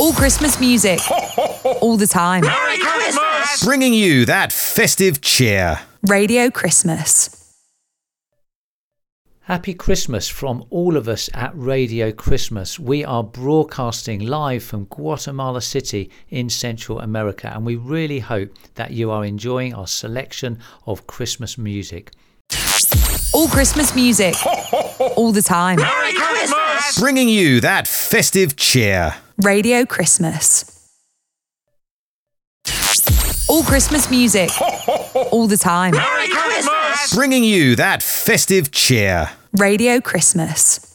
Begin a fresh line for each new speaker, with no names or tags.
All Christmas music. All the time.
Merry Christmas!
Bringing you that festive cheer.
Radio Christmas.
Happy Christmas from all of us at Radio Christmas. We are broadcasting live from Guatemala City in Central America, and we really hope that you are enjoying our selection of Christmas music.
All Christmas music. All the time.
Merry Christmas!
Bringing you that festive cheer.
Radio Christmas. All Christmas music. All the time.
Merry Christmas!
Bringing you that festive cheer.
Radio Christmas.